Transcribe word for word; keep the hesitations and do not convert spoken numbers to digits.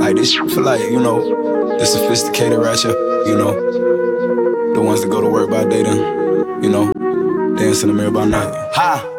Like this shit for like, you know, the sophisticated ratchet, you know, the ones that go to work by day then, you know, dance in the mirror by night. Ha!